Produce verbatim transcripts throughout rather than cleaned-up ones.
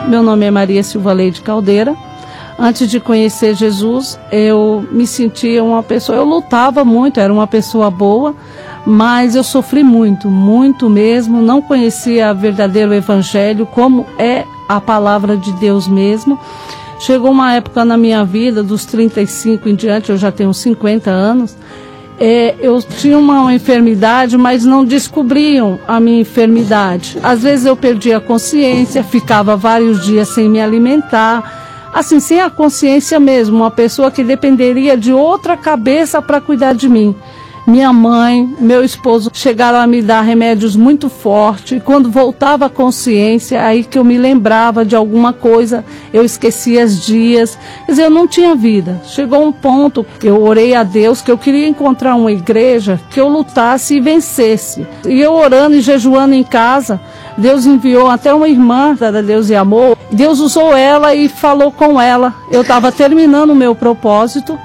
Meu nome é Maria Silva Leide Caldeira. Antes de conhecer Jesus, eu me sentia uma pessoa, eu lutava muito, era uma pessoa boa, mas eu sofri muito, muito mesmo, não conhecia o verdadeiro evangelho, como é a palavra de Deus mesmo. Chegou uma época na minha vida, dos trinta e cinco em diante, eu já tenho cinquenta anos, é, eu tinha uma enfermidade, mas não descobriam a minha enfermidade. Às vezes eu perdia a consciência, ficava vários dias sem me alimentar, assim, sem a consciência mesmo, uma pessoa que dependeria de outra cabeça para cuidar de mim. Minha mãe, meu esposo chegaram a me dar remédios muito fortes. Quando voltava a consciência, aí que eu me lembrava de alguma coisa, eu esquecia os dias. Quer dizer, eu não tinha vida. Chegou um ponto que eu orei a Deus, que eu queria encontrar uma igreja que eu lutasse e vencesse. E eu orando e jejuando em casa, Deus enviou até uma irmã da Deus e Amor. Deus usou ela e falou com ela. Eu estava terminando o meu propósito.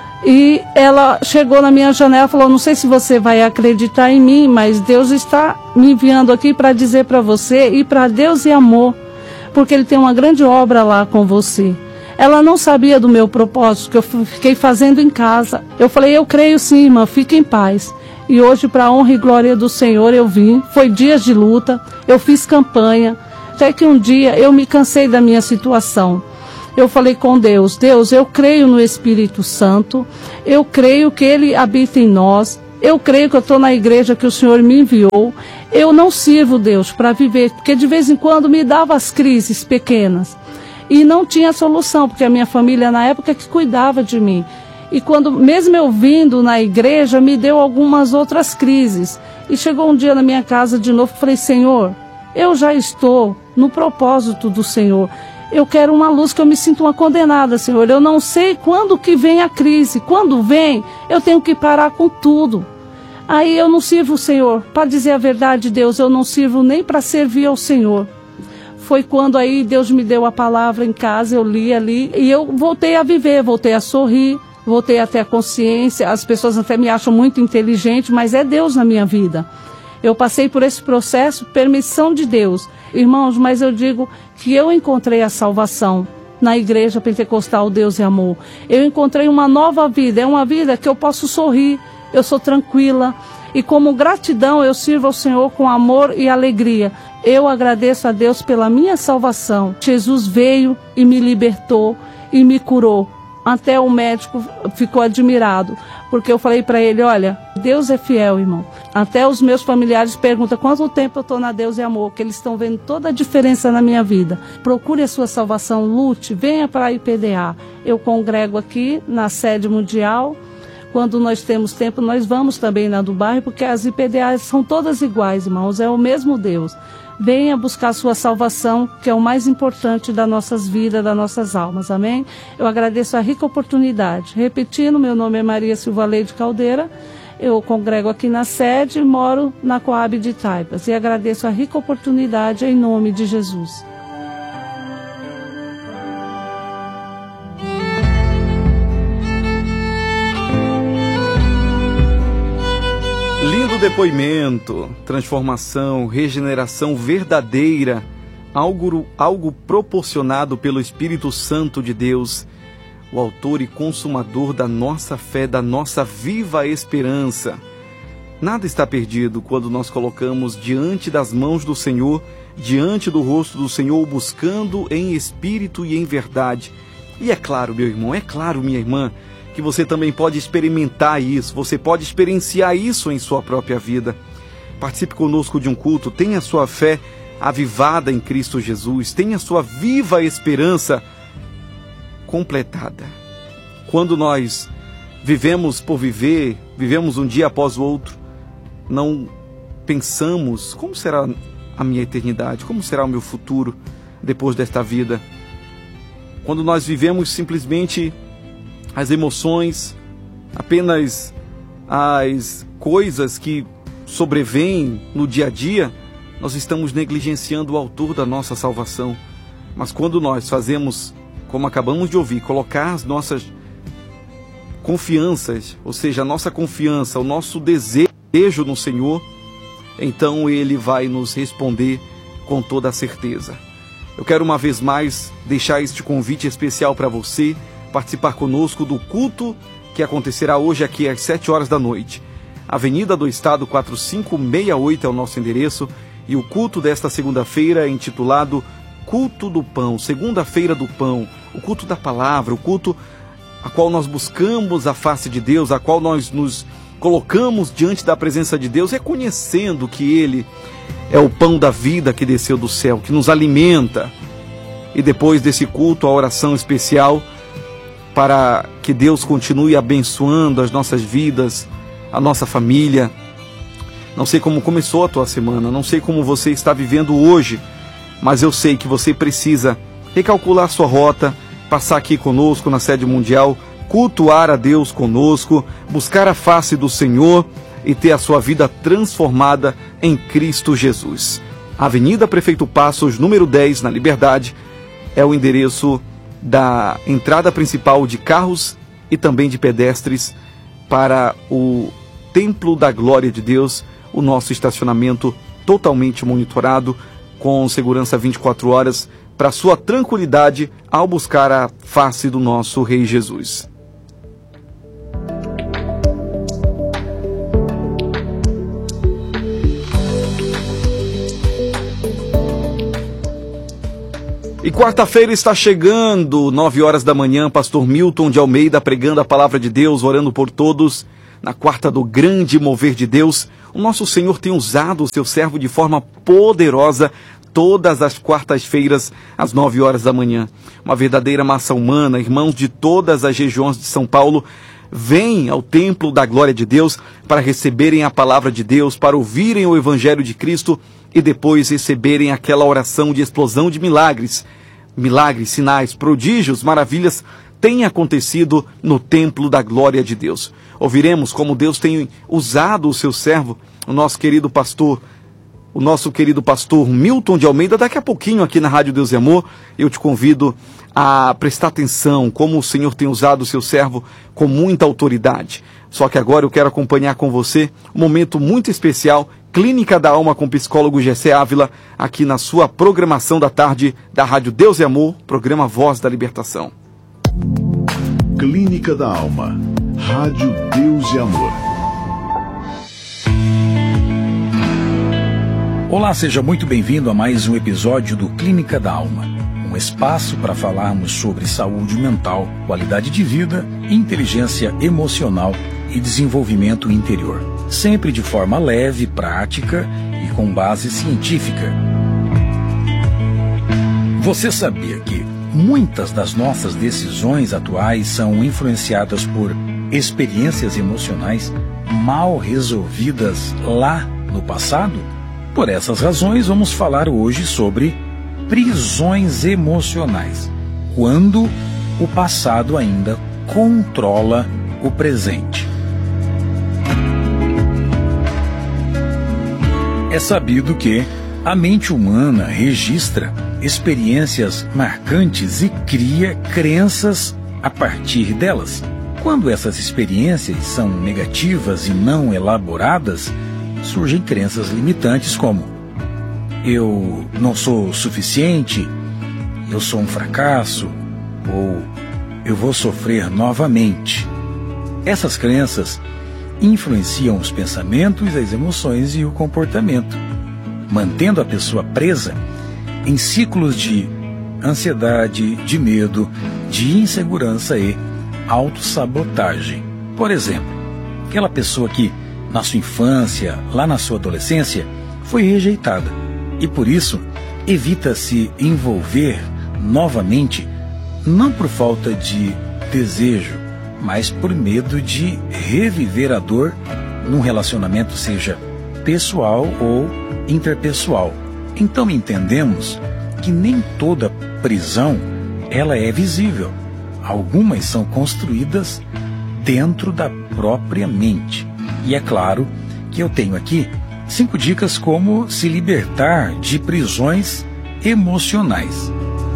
E ela chegou na minha janela e falou, não sei se você vai acreditar em mim, mas Deus está me enviando aqui para dizer para você e para Deus e Amor, porque Ele tem uma grande obra lá com você. Ela não sabia do meu propósito, que eu fiquei fazendo em casa. Eu falei, eu creio sim, irmã, fique em paz. E hoje, para a honra e glória do Senhor, eu vim. Foi dias de luta, eu fiz campanha, até que um dia eu me cansei da minha situação. Eu falei com Deus, Deus, eu creio no Espírito Santo, eu creio que Ele habita em nós, eu creio que eu estou na igreja que o Senhor me enviou, eu não sirvo, Deus, para viver, porque de vez em quando me dava as crises pequenas e não tinha solução, porque a minha família na época que cuidava de mim. E quando, mesmo eu vindo na igreja, me deu algumas outras crises. E chegou um dia na minha casa de novo, falei, Senhor, eu já estou no propósito do Senhor. Eu quero uma luz, que eu me sinto uma condenada, Senhor. Eu não sei quando que vem a crise. Quando vem, eu tenho que parar com tudo. Aí eu não sirvo o Senhor. Para dizer a verdade, Deus, eu não sirvo nem para servir ao Senhor. Foi quando aí Deus me deu a palavra em casa, eu li ali, e eu voltei a viver, voltei a sorrir, voltei a ter a consciência. As pessoas até me acham muito inteligente, mas é Deus na minha vida. Eu passei por esse processo, permissão de Deus. Irmãos, mas eu digo que eu encontrei a salvação na Igreja Pentecostal Deus e Amor. Eu encontrei uma nova vida, é uma vida que eu posso sorrir, eu sou tranquila. E como gratidão eu sirvo ao Senhor com amor e alegria. Eu agradeço a Deus pela minha salvação. Jesus veio e me libertou e me curou. Até o médico ficou admirado, porque eu falei para ele, olha, Deus é fiel, irmão. Até os meus familiares perguntam quanto tempo eu estou na Deus e Amor, que eles estão vendo toda a diferença na minha vida. Procure a sua salvação, lute, venha para a I P D A. Eu congrego aqui na sede mundial. Quando nós temos tempo, nós vamos também na do bairro, porque as I P D As são todas iguais, irmãos, é o mesmo Deus. Venha buscar a sua salvação, que é o mais importante das nossas vidas, das nossas almas, amém? Eu agradeço a rica oportunidade. Repetindo, meu nome é Maria Silva Leide Caldeira, eu congrego aqui na sede e moro na Coab de Taipas. E agradeço a rica oportunidade em nome de Jesus. Lindo depoimento, transformação, regeneração verdadeira, algo, algo proporcionado pelo Espírito Santo de Deus, o autor e consumador da nossa fé, da nossa viva esperança. Nada está perdido quando nós colocamos diante das mãos do Senhor, diante do rosto do Senhor, buscando em espírito e em verdade. E é claro, meu irmão, é claro, minha irmã, que você também pode experimentar isso, você pode experienciar isso em sua própria vida. Participe conosco de um culto, tenha sua fé avivada em Cristo Jesus, tenha sua viva esperança completada. Quando nós vivemos por viver, vivemos um dia após o outro, não pensamos como será a minha eternidade, como será o meu futuro depois desta vida. Quando nós vivemos simplesmente as emoções, apenas as coisas que sobrevêm no dia a dia, nós estamos negligenciando o autor da nossa salvação. Mas quando nós fazemos, como acabamos de ouvir, colocar as nossas confianças, ou seja, a nossa confiança, o nosso desejo no Senhor, então Ele vai nos responder com toda a certeza. Eu quero uma vez mais deixar este convite especial para você participar conosco do culto que acontecerá hoje aqui às sete horas da noite. Avenida do Estado quatro cinco seis oito é o nosso endereço, e o culto desta segunda-feira é intitulado Culto do Pão, Segunda-feira do Pão, o culto da palavra, o culto a qual nós buscamos a face de Deus, a qual nós nos colocamos diante da presença de Deus, reconhecendo que Ele é o pão da vida que desceu do céu, que nos alimenta. E depois desse culto, a oração especial para que Deus continue abençoando as nossas vidas, a nossa família. Não sei como começou a tua semana, não sei como você está vivendo hoje, mas eu sei que você precisa recalcular sua rota, passar aqui conosco na sede mundial, cultuar a Deus conosco, buscar a face do Senhor e ter a sua vida transformada em Cristo Jesus. Avenida Prefeito Passos, número dez, na Liberdade, é o endereço da entrada principal de carros e também de pedestres para o Templo da Glória de Deus, o nosso estacionamento totalmente monitorado, com segurança vinte e quatro horas, para sua tranquilidade ao buscar a face do nosso Rei Jesus. E quarta-feira está chegando, nove horas da manhã, pastor Milton de Almeida pregando a palavra de Deus, orando por todos. Na quarta do grande mover de Deus, o nosso Senhor tem usado o seu servo de forma poderosa todas as quartas-feiras, às nove horas da manhã. Uma verdadeira massa humana, irmãos de todas as regiões de São Paulo, vêm ao templo da glória de Deus para receberem a palavra de Deus, para ouvirem o Evangelho de Cristo e depois receberem aquela oração de explosão de milagres. Milagres, sinais, prodígios, maravilhas têm acontecido no templo da glória de Deus. Ouviremos como Deus tem usado o seu servo, o nosso querido pastor, o nosso querido pastor Milton de Almeida, daqui a pouquinho aqui na Rádio Deus e Amor. Eu te convido a prestar atenção como o Senhor tem usado o seu servo com muita autoridade. Só que agora eu quero acompanhar com você um momento muito especial, Clínica da Alma com o psicólogo Gessé Ávila, aqui na sua programação da tarde da Rádio Deus e Amor, programa Voz da Libertação. Clínica da Alma, Rádio Deus e Amor. Olá, seja muito bem-vindo a mais um episódio do Clínica da Alma, um espaço para falarmos sobre saúde mental, qualidade de vida, inteligência emocional e desenvolvimento interior, sempre de forma leve, prática e com base científica. Você sabia que muitas das nossas decisões atuais são influenciadas por experiências emocionais mal resolvidas lá no passado? Por essas razões, vamos falar hoje sobre prisões emocionais, quando o passado ainda controla o presente. É sabido que a mente humana registra experiências marcantes e cria crenças a partir delas. Quando essas experiências são negativas e não elaboradas, surgem crenças limitantes como: eu não sou suficiente, eu sou um fracasso, ou eu vou sofrer novamente. Essas crenças influenciam os pensamentos, as emoções e o comportamento, mantendo a pessoa presa em ciclos de ansiedade, de medo, de insegurança e autossabotagem. Por exemplo, aquela pessoa que na sua infância, lá na sua adolescência, foi rejeitada e por isso evita se envolver novamente, não por falta de desejo, mas por medo de reviver a dor num relacionamento, seja pessoal ou interpessoal. Então entendemos que nem toda prisão ela é visível. Algumas são construídas dentro da própria mente. E é claro que eu tenho aqui cinco dicas como se libertar de prisões emocionais.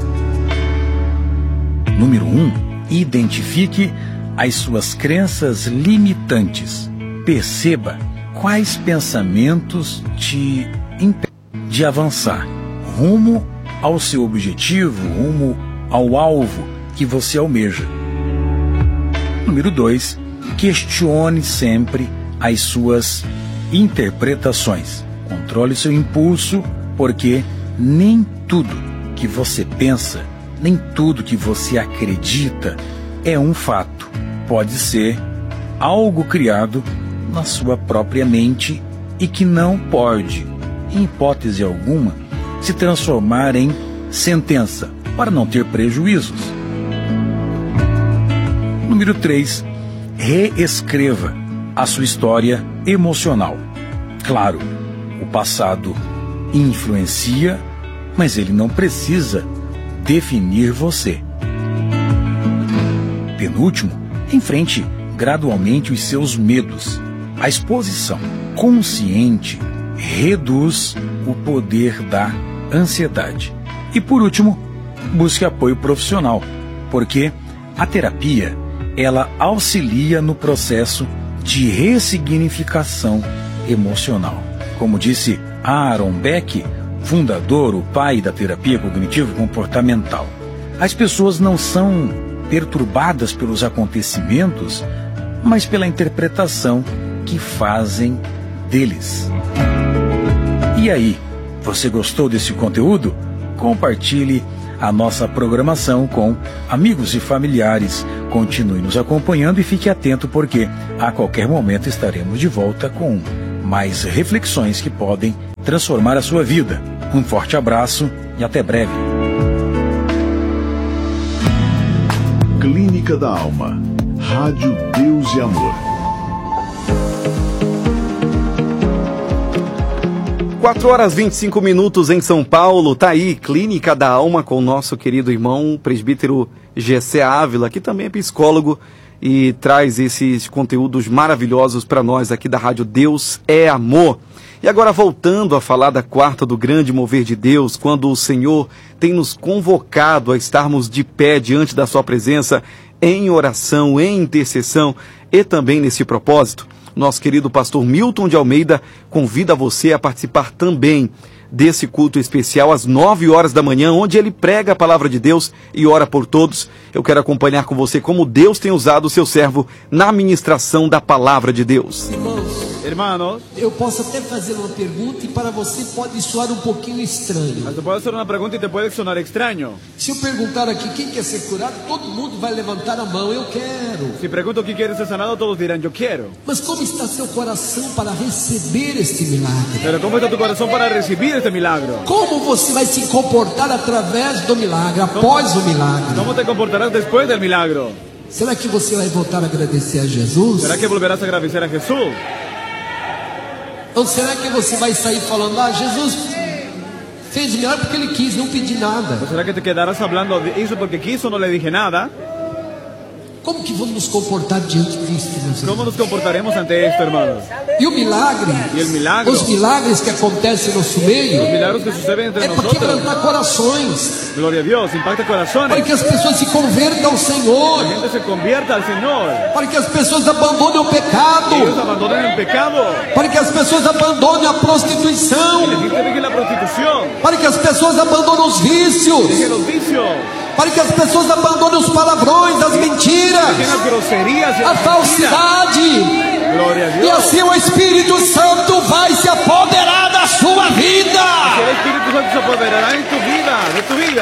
Número um, identifique as suas crenças limitantes. Perceba quais pensamentos te impedem de avançar rumo ao seu objetivo, rumo ao alvo que você almeja. Número dois, questione sempre as suas interpretações. Controle seu impulso, porque nem tudo que você pensa, nem tudo que você acredita é um fato. Pode ser algo criado na sua própria mente e que não pode, em hipótese alguma, se transformar em sentença, para não ter prejuízos. Número três, reescreva a sua história emocional. Claro, o passado influencia, mas ele não precisa definir você. Penúltimo, enfrente gradualmente os seus medos. A exposição consciente reduz o poder da ansiedade. E por último, busque apoio profissional, porque a terapia, ela auxilia no processo de ressignificação emocional. Como disse Aaron Beck, fundador, o pai da terapia cognitivo-comportamental, as pessoas não são perturbadas pelos acontecimentos, mas pela interpretação que fazem deles. E aí, você gostou desse conteúdo? Compartilhe a nossa programação com amigos e familiares. Continue nos acompanhando e fique atento, porque a qualquer momento estaremos de volta com mais reflexões que podem transformar a sua vida. Um forte abraço e até breve. Clínica da Alma. Rádio Deus e Amor. quatro horas e vinte e cinco minutos em São Paulo. Tá aí, Clínica da Alma, com o nosso querido irmão, presbítero Gessé Ávila, que também é psicólogo e traz esses conteúdos maravilhosos para nós aqui da Rádio Deus é Amor. E agora, voltando a falar da quarta do grande mover de Deus, quando o Senhor tem nos convocado a estarmos de pé diante da sua presença, em oração, em intercessão, e também nesse propósito, nosso querido pastor Milton de Almeida convida você a participar também desse culto especial às nove horas da manhã, onde ele prega a palavra de Deus e ora por todos. Eu quero acompanhar com você como Deus tem usado o seu servo na ministração da palavra de Deus. Irmãos, Hermanos, eu posso até fazer uma pergunta e para você pode soar um pouquinho estranho. te puedo hacer una pregunta y te puede sonar extraño. Se eu perguntar aqui quem quer ser curado, todo mundo vai levantar a mão, eu quero. Si pregunto quién quiere ser sanado, todos dirán yo quiero. Mas como está seu coração para receber este milagre? Pero ¿cómo está tu corazón para recibir este milagro? Como você vai se comportar através do milagre, após o milagre? ¿Cómo te comportarás después del milagro? Será que você vai voltar a agradecer a Jesus? ¿Será que volverás a agradecer a Jesús? Ou será que você vai sair falando, ah, Jesus fez melhor porque Ele quis, não pedi nada? ¿O será que te quedarás hablando de eso porque quiso, no le dije nada? Como que vamos nos comportar diante disso, meus ¿Cómo irmãos? nos comportaremos ante esto, hermanos? E o milagre, E o milagre? os milagres que acontecem no nosso meio, Los milagros que suceden entre é para nosotros. quebrantar corações, Gloria a Dios, impacta para corazones. que as pessoas se convertam ao Senhor, La gente se convierta al Señor. para que as pessoas abandonem o pecado, Ellos abandonen el pecado. para que as pessoas abandonem a prostituição, La gente deje la prostitución. para que as pessoas abandonem os vícios, Deje los vicios. para que as pessoas abandonem os palavrões, as Deje mentiras, las groserías y a las mentiras. falsidade. Gloria a E Dios. assim o Espírito Santo vai se apoderar da sua vida. Que el Espíritu Santo se apoderará en tu vida, de tu vida.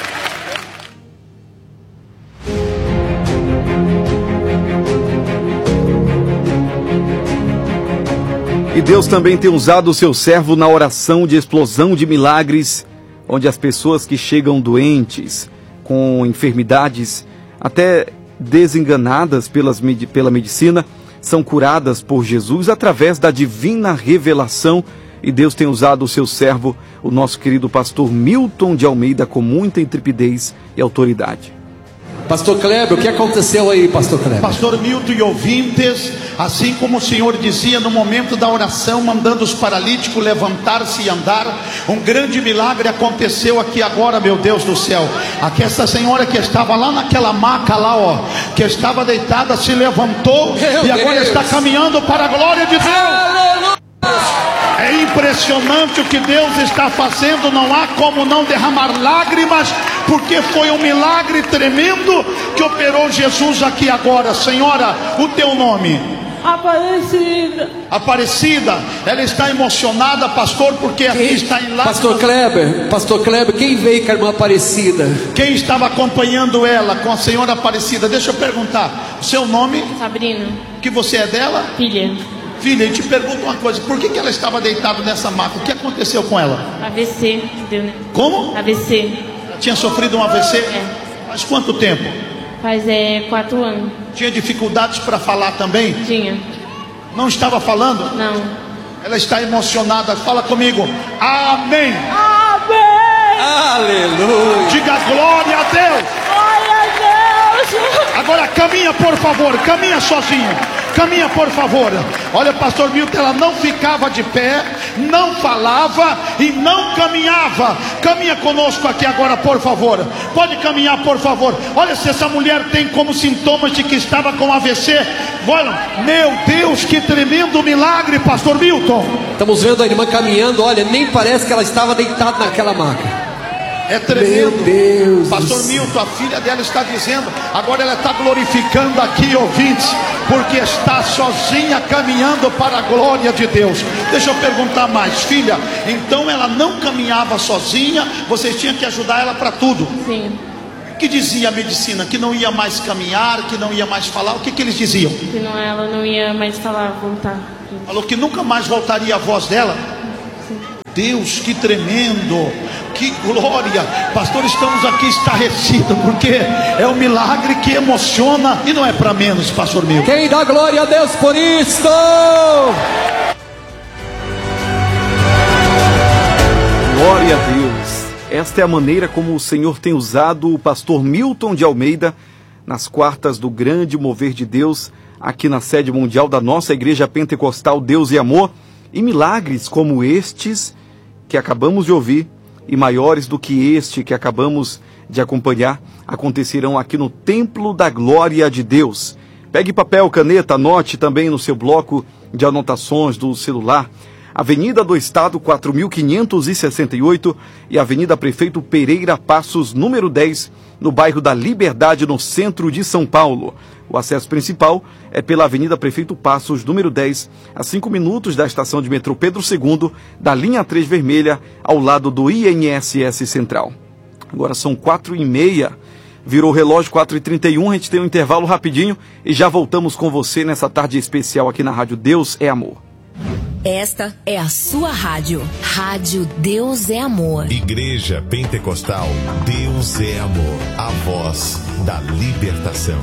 E Deus também tem usado o seu servo na oração de explosão de milagres, onde as pessoas que chegam doentes, com enfermidades, até desenganadas pelas, pela medicina, são curadas por Jesus através da divina revelação. E Deus tem usado o seu servo, o nosso querido pastor Milton de Almeida, com muita intrepidez e autoridade. Pastor Kleber, o que aconteceu aí, Pastor Kleber? Pastor Milton e ouvintes, assim como o Senhor dizia no momento da oração, mandando os paralíticos levantar-se e andar, um grande milagre aconteceu aqui agora, meu Deus do céu. Aqui essa senhora que estava lá naquela maca lá, ó, que estava deitada, se levantou Meu e agora Deus. está caminhando para a glória de Deus. Aleluia! É impressionante o que Deus está fazendo, não há como não derramar lágrimas, porque foi um milagre tremendo que operou Jesus aqui agora. Senhora, o teu nome? Aparecida. Aparecida, ela está emocionada, pastor, porque aqui está em lágrimas. Pastor Kleber, Pastor Kleber, quem veio com a irmã Aparecida? Quem estava acompanhando ela com a senhora Aparecida? Deixa eu perguntar, o seu nome? Sabrina. Que você é dela? Filha. Filha, eu te pergunto uma coisa, por que, que ela estava deitada nessa maca? O que aconteceu com ela? A V C, deu, né? Como? A V C. Ela tinha sofrido um A V C? É. Faz quanto tempo? Faz é, quatro anos. Tinha dificuldades para falar também? Tinha. Não estava falando? Não. Ela está emocionada, fala comigo. Amém. Amém. Aleluia. Diga glória a Deus. Glória a Deus. Agora caminha, por favor, caminha sozinho. Caminha, por favor. Olha, pastor Milton, ela não ficava de pé, não falava e não caminhava. Caminha conosco aqui agora, por favor. Pode caminhar, por favor. Olha, se essa mulher tem como sintomas de que estava com A V C. Olha, meu Deus, que tremendo milagre, pastor Milton. Estamos vendo a irmã caminhando, olha, nem parece que ela estava deitada naquela maca. É tremendo. Meu Deus. Pastor Milton, a filha dela está dizendo, agora ela está glorificando aqui, ouvintes, porque está sozinha caminhando para a glória de Deus. Deixa eu perguntar mais, filha, então ela não caminhava sozinha, vocês tinham que ajudar ela para tudo? Sim. O que dizia a medicina? Que não ia mais caminhar, que não ia mais falar? O que, que eles diziam? Que não, ela não ia mais falar, voltar. Falou que nunca mais voltaria a voz dela? Sim. Deus, que tremendo, que glória. Pastor, estamos aqui estarrecidos, porque é um milagre que emociona e não é para menos, pastor meu. Quem dá glória a Deus por isto? Glória a Deus. Esta é a maneira como o Senhor tem usado o pastor Milton de Almeida nas quartas do grande mover de Deus, aqui na sede mundial da nossa Igreja Pentecostal Deus e Amor. E milagres como estes que acabamos de ouvir, e maiores do que este que acabamos de acompanhar, acontecerão aqui no Templo da Glória de Deus. Pegue papel, caneta, anote também no seu bloco de anotações do celular. Avenida do Estado quatro mil quinhentos e sessenta e oito e Avenida Prefeito Pereira Passos, número dez, no bairro da Liberdade, no centro de São Paulo. O acesso principal é pela Avenida Prefeito Passos, número dez, a cinco minutos da estação de metrô Pedro segundo, da linha três vermelha, ao lado do I N S S Central. Agora são quatro e meia, virou o relógio quatro e trinta e um, a gente tem um intervalo rapidinho e já voltamos com você nessa tarde especial aqui na Rádio Deus é Amor. Esta é a sua rádio. Rádio Deus é Amor. Igreja Pentecostal Deus é Amor. A voz da libertação.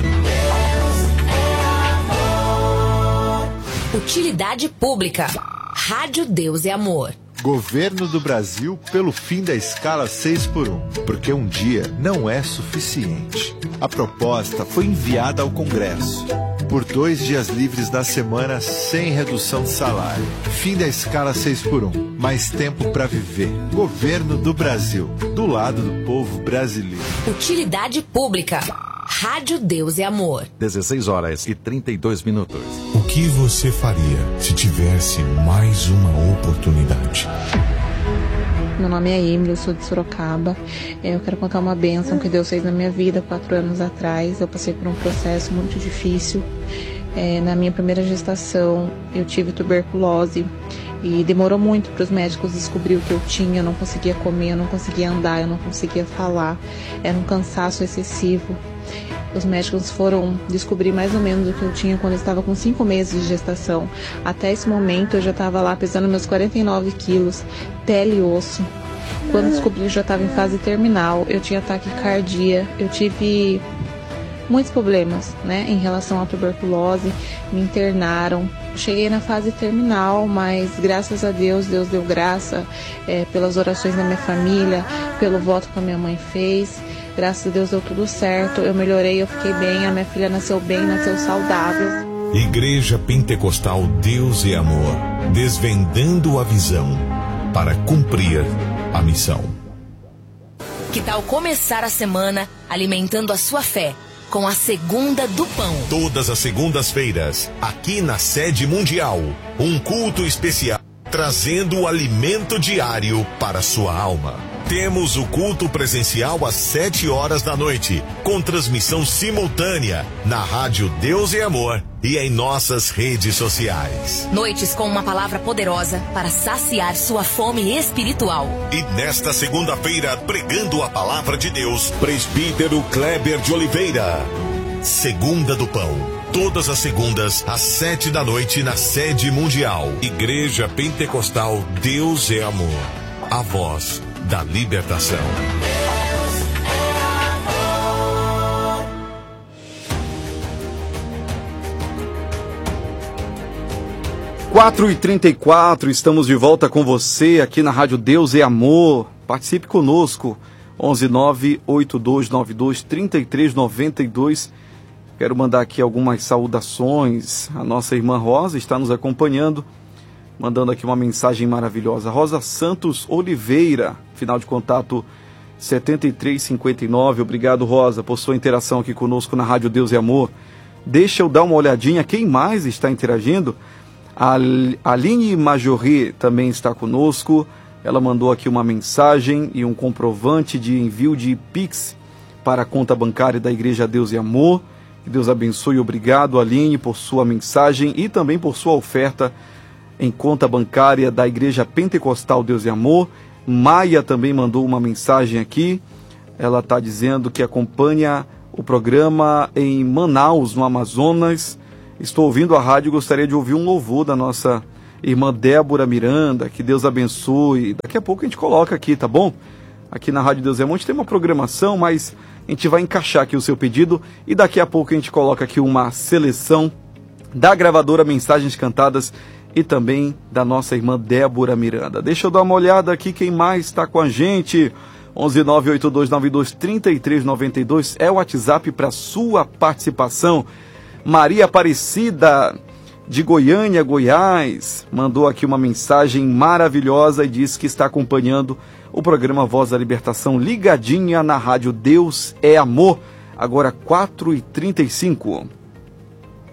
Utilidade pública. Rádio Deus é Amor. Governo do Brasil pelo fim da escala seis por um, porque um dia não é suficiente. A proposta foi enviada ao Congresso. Por dois dias livres da semana sem redução de salário. Fim da escala seis por um. Mais tempo para viver. Governo do Brasil. Do lado do povo brasileiro. Utilidade pública. Rádio Deus é Amor. dezesseis horas e trinta e dois minutos. O que você faria se tivesse mais uma oportunidade? Meu nome é Emily, eu sou de Sorocaba. Eu quero contar uma bênção que Deus fez na minha vida quatro anos atrás. Eu passei por um processo muito difícil. É, na minha primeira gestação, eu tive tuberculose e demorou muito para os médicos descobrir o que eu tinha. Eu não conseguia comer, eu não conseguia andar, eu não conseguia falar. Era um cansaço excessivo. Os médicos foram descobrir mais ou menos o que eu tinha quando eu estava com cinco meses de gestação. Até esse momento eu já estava lá pesando meus quarenta e nove quilos, pele e osso. Quando descobri eu já estava em fase terminal, eu tinha taquicardia, eu tive muitos problemas, né, em relação à tuberculose, me internaram. Cheguei na fase terminal, mas graças a Deus, Deus deu graça é, pelas orações da minha família, pelo voto que a minha mãe fez. Graças a Deus deu tudo certo, eu melhorei, eu fiquei bem, a minha filha nasceu bem, nasceu saudável. Igreja Pentecostal Deus e Amor, desvendando a visão para cumprir a missão. Que tal começar a semana alimentando a sua fé com a Segunda do Pão? Todas as segundas-feiras, aqui na sede mundial, um culto especial trazendo o alimento diário para sua alma. Temos o culto presencial às sete horas da noite, com transmissão simultânea na Rádio Deus e Amor e em nossas redes sociais. Noites com uma palavra poderosa para saciar sua fome espiritual. E nesta segunda-feira, pregando a palavra de Deus, presbítero Kleber de Oliveira. Segunda do Pão. Todas as segundas, às sete da noite, na sede mundial. Igreja Pentecostal Deus é Amor. A voz da libertação. quatro e trinta e quatro, estamos de volta com você aqui na Rádio Deus é Amor. Participe conosco, onze nove oito dois nove dois três três nove dois. Quero mandar aqui algumas saudações. A nossa irmã Rosa está nos acompanhando, mandando aqui uma mensagem maravilhosa. Rosa Santos Oliveira, final de contato setenta e três cinquenta e nove. Obrigado, Rosa, por sua interação aqui conosco na Rádio Deus e Amor. Deixa eu dar uma olhadinha, quem mais está interagindo? A Aline Majorri também está conosco. Ela mandou aqui uma mensagem e um comprovante de envio de Pix para a conta bancária da Igreja Deus e Amor. Que Deus abençoe. Obrigado, Aline, por sua mensagem e também por sua oferta em conta bancária da Igreja Pentecostal Deus e Amor. Maia também mandou uma mensagem aqui. Ela está dizendo que acompanha o programa em Manaus, no Amazonas. Estou ouvindo a rádio e gostaria de ouvir um louvor da nossa irmã Débora Miranda. Que Deus abençoe. Daqui a pouco a gente coloca aqui, tá bom? Aqui na Rádio Deus e Amor a gente tem uma programação, mas a gente vai encaixar aqui o seu pedido e daqui a pouco a gente coloca aqui uma seleção da gravadora Mensagens Cantadas e também da nossa irmã Débora Miranda. Deixa eu dar uma olhada aqui quem mais está com a gente. onze nove oito dois nove dois três três nove dois é o WhatsApp para sua participação. Maria Aparecida, de Goiânia, Goiás, mandou aqui uma mensagem maravilhosa e diz que está acompanhando o programa Voz da Libertação ligadinha na Rádio Deus é Amor, agora quatro e trinta e cinco.